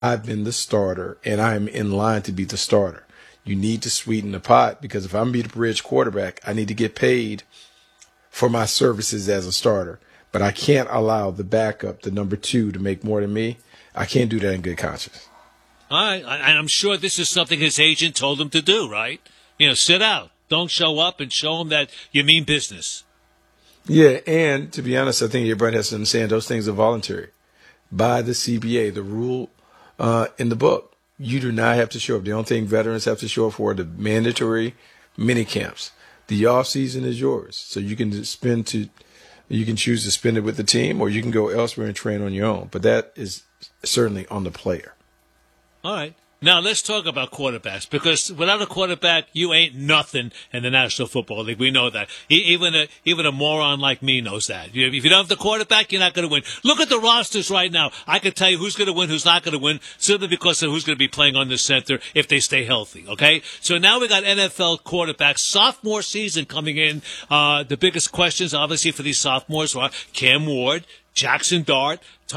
I've been the starter and I'm in line to be the starter. You need to sweeten the pot because if I'm be the bridge quarterback, I need to get paid for my services as a starter. But I can't allow the backup, the number two, to make more than me. I can't do that in good conscience. All right, and I'm sure this is something his agent told him to do, right? Sit out. Don't show up and show him that you mean business. Yeah, and to be honest, I think everybody has to understand those things are voluntary by the CBA, the rule in the book. You do not have to show up. The only thing veterans have to show up for are the mandatory mini camps. The off season is yours, so you can you can choose to spend it with the team, or you can go elsewhere and train on your own. But that is certainly on the player. All right. Now, let's talk about quarterbacks, because without a quarterback, you ain't nothing in the National Football League. We know that. Even a moron like me knows that. If you don't have the quarterback, you're not going to win. Look at the rosters right now. I can tell you who's going to win, who's not going to win, simply because of who's going to be playing on the center if they stay healthy, okay? So now we got NFL quarterbacks. Sophomore season coming in. The biggest questions, obviously, for these sophomores are Cam Ward, Jackson Dart,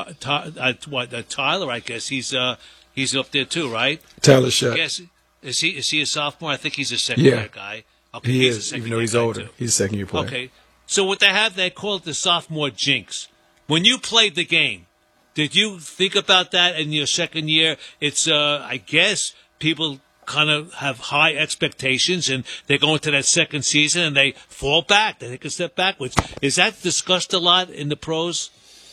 Tyler, I guess. He's up there too, right? Tyler Shutt. Yes. Is he a sophomore? I think he's a second year guy. Okay, he is, even though he's older. Too. He's a second year player. Okay. So what they call it the sophomore jinx. When you played the game, did you think about that in your second year? It's I guess people kind of have high expectations and they go into that second season and they fall back. They take a step backwards. Is that discussed a lot in the pros?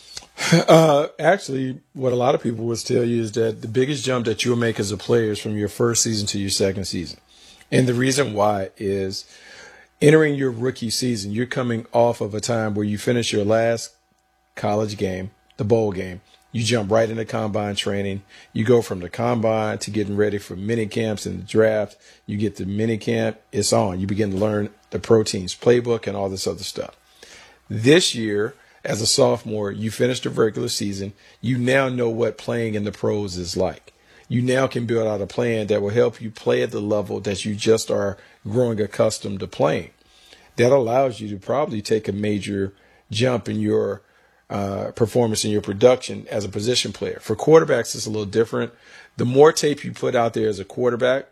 Actually, what a lot of people would tell you is that the biggest jump that you'll make as a player is from your first season to your second season. And the reason why is entering your rookie season, you're coming off of a time where you finish your last college game, the bowl game. You jump right into combine training. You go from the combine to getting ready for mini camps and the draft. You get to mini camp, it's on. You begin to learn the pro team's playbook and all this other stuff. This year, as a sophomore, you finished the regular season. You now know what playing in the pros is like. You now can build out a plan that will help you play at the level that you just are growing accustomed to playing. That allows you to probably take a major jump in your performance and your production as a position player. For quarterbacks, it's a little different. The more tape you put out there as a quarterback,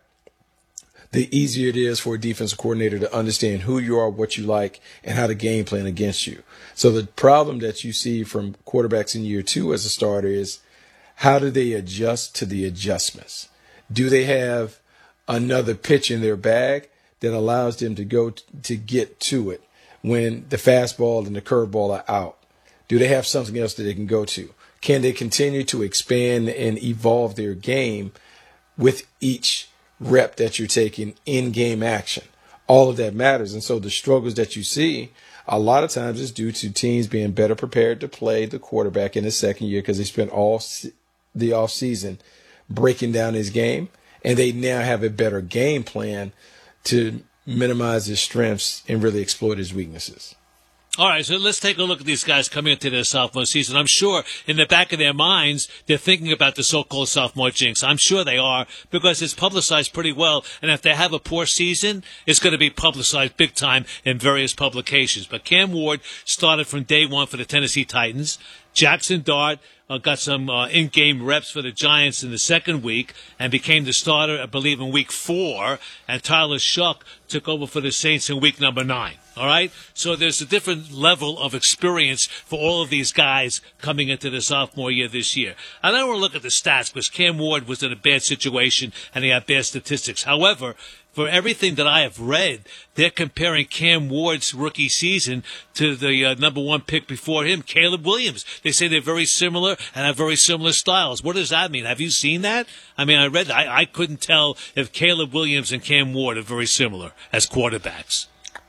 the easier it is for a defensive coordinator to understand who you are, what you like, and how to game plan against you. So the problem that you see from quarterbacks in year two as a starter is how do they adjust to the adjustments? Do they have another pitch in their bag that allows them to go to get to it when the fastball and the curveball are out? Do they have something else that they can go to? Can they continue to expand and evolve their game with each rep that you're taking in game action? All of that matters. And so the struggles that you see a lot of times is due to teams being better prepared to play the quarterback in his second year because they spent all the off season breaking down his game, and they now have a better game plan to minimize his strengths and really exploit his weaknesses. All right, so let's take a look at these guys coming into their sophomore season. I'm sure in the back of their minds, they're thinking about the so-called sophomore jinx. I'm sure they are, because it's publicized pretty well. And if they have a poor season, it's going to be publicized big time in various publications. But Cam Ward started from day one for the Tennessee Titans. Jackson Dart got some in-game reps for the Giants in the second week and became the starter, I believe, in week 4. And Tyler Shuck took over for the Saints in week number 9. All right? So there's a different level of experience for all of these guys coming into the sophomore year this year. I don't want to look at the stats because Cam Ward was in a bad situation and he had bad statistics. However, for everything that I have read, they're comparing Cam Ward's rookie season to the number 1 pick before him, Caleb Williams. They say they're very similar and have very similar styles. What does that mean? Have you seen that? I mean, I read that. I couldn't tell if Caleb Williams and Cam Ward are very similar as quarterbacks.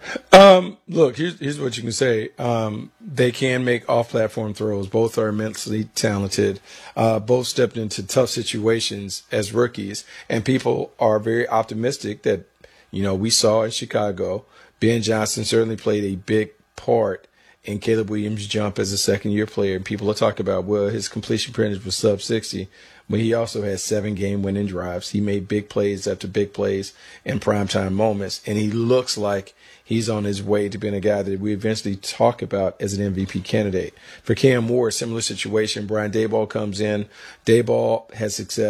Look, here's what you can say. They can make off-platform throws. Both are immensely talented. Both stepped into tough situations as rookies, and people are very optimistic that, we saw in Chicago, Ben Johnson certainly played a big part in Caleb Williams' jump as a second-year player. And people are talking about, well, his completion percentage was sub 60, but he also had 7 game-winning drives. He made big plays after big plays in primetime moments, and he looks like he's on his way to being a guy that we eventually talk about as an MVP candidate. For Cam Ward, similar situation. Brian Daboll comes in. Daboll has success